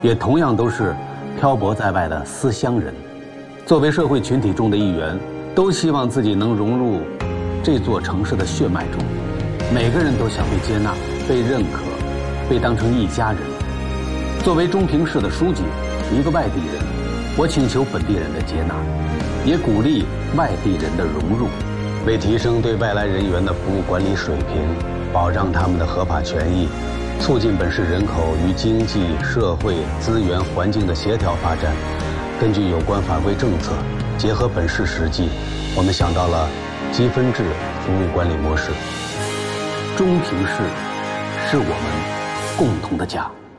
也同样都是漂泊在外的思乡人。作为社会群体中的一员，都希望自己能融入这座城市的血脉中。每个人都想被接纳、被认可、被当成一家人。作为中平市的书记，一个外地人，我请求本地人的接纳，也鼓励外地人的融入。为提升对外来人员的服务管理水平，保障他们的合法权益，促进本市人口与经济社会资源环境的协调发展，根据有关法规政策，结合本市实际，我们想到了积分制服务管理模式。中平市是我们共同的家。